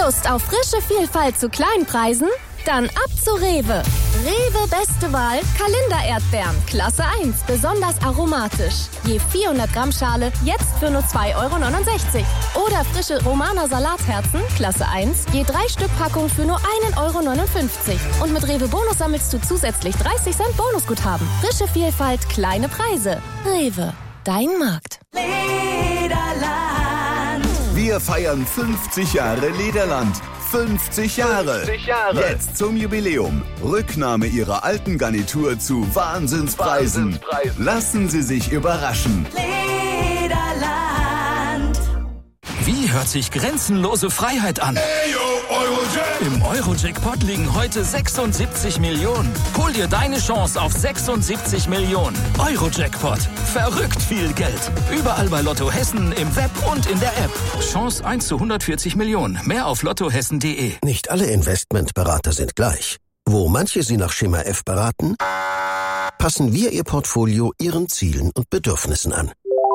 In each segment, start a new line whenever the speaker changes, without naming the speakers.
Lust auf frische Vielfalt zu Kleinpreisen? Dann ab zu Rewe. Rewe beste Wahl, Kalender-Erdbeeren, Klasse 1, besonders aromatisch. Je 400 Gramm Schale, jetzt für nur 2,69 €. Oder frische Romaner Salatherzen, Klasse 1, je 3 Stück Packung für nur 1,59 €. Und mit Rewe Bonus sammelst du zusätzlich 30 Cent Bonusguthaben. Frische Vielfalt, kleine Preise. Rewe, dein Markt.
Lederland.
Wir feiern 50 Jahre Lederland. 50 Jahre. Jetzt zum Jubiläum. Rücknahme Ihrer alten Garnitur zu Wahnsinnspreisen. Lassen Sie sich überraschen.
Lederland.
Wie hört sich grenzenlose Freiheit an? Im Euro-Jackpot liegen heute 76 Millionen. Hol dir deine Chance auf 76 Millionen. Euro-Jackpot. Verrückt viel Geld. Überall bei Lotto Hessen, im Web und in der App. Chance 1 zu 140 Millionen. Mehr auf lottohessen.de.
Nicht alle Investmentberater sind gleich. Wo manche Sie nach Schema F beraten, passen wir Ihr Portfolio Ihren Zielen und Bedürfnissen an.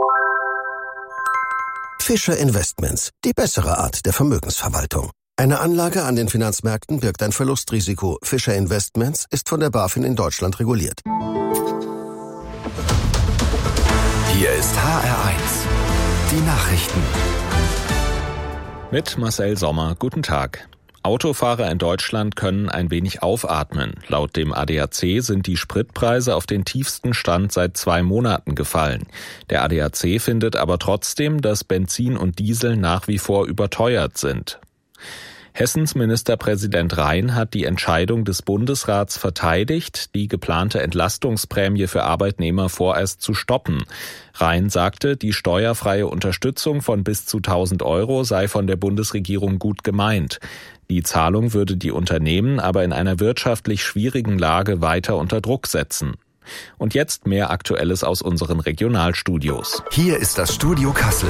Fischer Investments, die bessere Art der Vermögensverwaltung. Eine Anlage an den Finanzmärkten birgt ein Verlustrisiko. Fischer Investments ist von der BaFin in Deutschland reguliert.
Hier ist HR1, die Nachrichten.
Mit Marcel Sommer, guten Tag. Autofahrer in Deutschland können ein wenig aufatmen. Laut dem ADAC sind die Spritpreise auf den tiefsten Stand seit 2 Monaten gefallen. Der ADAC findet aber trotzdem, dass Benzin und Diesel nach wie vor überteuert sind. Hessens Ministerpräsident Rhein hat die Entscheidung des Bundesrats verteidigt, die geplante Entlastungsprämie für Arbeitnehmer vorerst zu stoppen. Rhein sagte, die steuerfreie Unterstützung von bis zu 1.000 € sei von der Bundesregierung gut gemeint. Die Zahlung würde die Unternehmen aber in einer wirtschaftlich schwierigen Lage weiter unter Druck setzen. Und jetzt mehr Aktuelles aus unseren Regionalstudios.
Hier ist das Studio Kassel.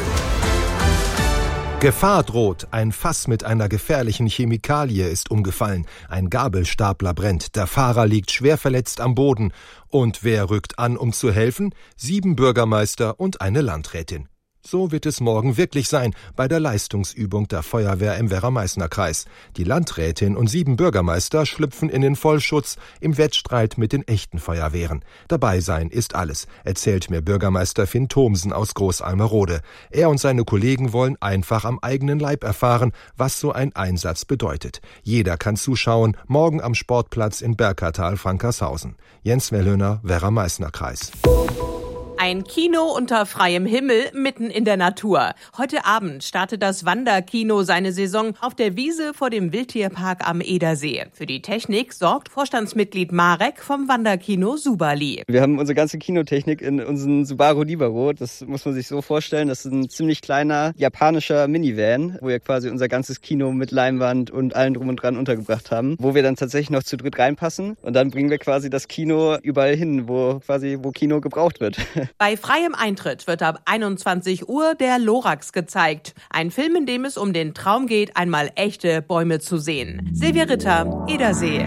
Gefahr droht. Ein Fass mit einer gefährlichen Chemikalie ist umgefallen. Ein Gabelstapler brennt. Der Fahrer liegt schwer verletzt am Boden. Und wer rückt an, um zu helfen? 7 Bürgermeister und eine Landrätin. So wird es morgen wirklich sein bei der Leistungsübung der Feuerwehr im Werra-Meißner-Kreis. Die Landrätin und 7 Bürgermeister schlüpfen in den Vollschutz im Wettstreit mit den echten Feuerwehren. Dabei sein ist alles, erzählt mir Bürgermeister Finn Thomsen aus Großalmerode. Er und seine Kollegen wollen einfach am eigenen Leib erfahren, was so ein Einsatz bedeutet. Jeder kann zuschauen, morgen am Sportplatz in Berkertal-Frankershausen. Jens Wellhöner, Werra-Meißner-Kreis.
Ein Kino unter freiem Himmel mitten in der Natur. Heute Abend startet das Wanderkino seine Saison auf der Wiese vor dem Wildtierpark am Edersee. Für die Technik sorgt Vorstandsmitglied Marek vom Wanderkino Subali.
Wir haben unsere ganze Kinotechnik in unserem Subaru Libero. Das muss man sich so vorstellen. Das ist ein ziemlich kleiner japanischer Minivan, wo wir quasi unser ganzes Kino mit Leinwand und allem drum und dran untergebracht haben, wo wir dann tatsächlich noch zu dritt reinpassen. Und dann bringen wir quasi das Kino überall hin, wo Kino gebraucht wird.
Bei freiem Eintritt wird ab 21 Uhr der Lorax gezeigt. Ein Film, in dem es um den Traum geht, einmal echte Bäume zu sehen. Silvia Ritter, Edersee.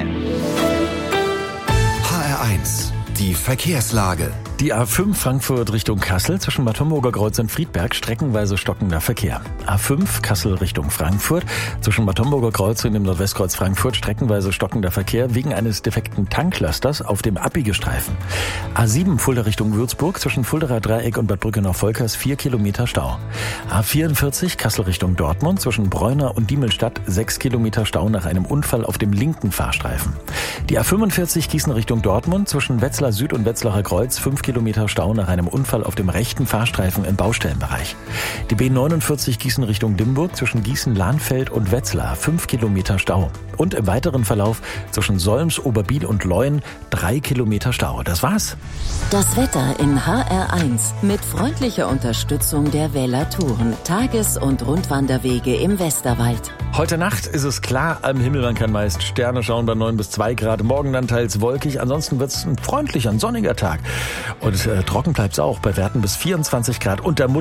HR1, die Verkehrslage.
Die A5 Frankfurt Richtung Kassel zwischen Bad Homburger Kreuz und Friedberg streckenweise stockender Verkehr. A5 Kassel Richtung Frankfurt zwischen Bad Homburger Kreuz und dem Nordwestkreuz Frankfurt streckenweise stockender Verkehr wegen eines defekten Tanklasters auf dem Abbiegestreifen. A7 Fulda Richtung Würzburg zwischen Fuldaer Dreieck und Bad Brückenau-Volkers 4 Kilometer Stau. A44 Kassel Richtung Dortmund zwischen Bräuner und Diemelstadt 6 Kilometer Stau nach einem Unfall auf dem linken Fahrstreifen. Die A45 Gießen Richtung Dortmund zwischen Wetzlar Süd und Wetzlarer Kreuz 5 Kilometer Stau nach einem Unfall auf dem rechten Fahrstreifen im Baustellenbereich. Die B49 Gießen Richtung Limburg zwischen Gießen-Lahnfeld und Wetzlar 5 Kilometer Stau. Und im weiteren Verlauf zwischen Solms, Oberbiel und Leuen 3 Kilometer Stau. Das war's.
Das Wetter in HR1 mit freundlicher Unterstützung der Wähler-Touren, Tages- und Rundwanderwege im Westerwald.
Heute Nacht ist es klar, am Himmel man kann meist Sterne schauen bei 9 bis 2 Grad. Morgen dann teils wolkig, ansonsten wird es ein freundlicher, ein sonniger Tag. Und trocken bleibt es auch bei Werten bis 24 Grad und der